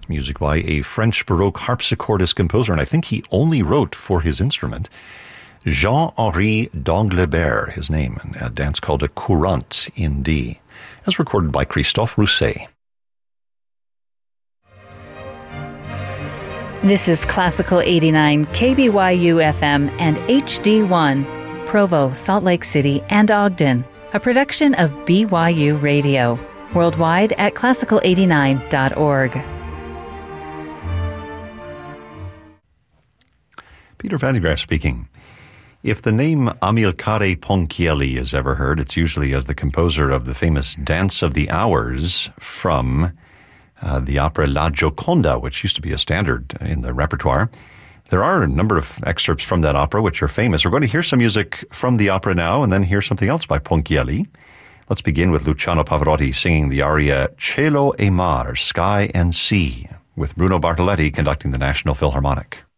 music by a French Baroque harpsichordist composer, and I think he only wrote for his instrument, Jean-Henri d'Anglebert, his name, and a dance called a courante in D, as recorded by Christophe Rousset. This is Classical 89, KBYU FM and HD1, Provo, Salt Lake City, and Ogden, a production of BYU Radio, worldwide at classical89.org. Peter Van de Graaff speaking. If the name Amilcare Ponchielli is ever heard, it's usually as the composer of the famous Dance of the Hours from the opera La Gioconda, which used to be a standard in the repertoire. There are a number of excerpts from that opera which are famous. We're going to hear some music from the opera now and then hear something else by Ponchielli. Let's begin with Luciano Pavarotti singing the aria Cielo e Mar, Sky and Sea, with Bruno Bartoletti conducting the National Philharmonic.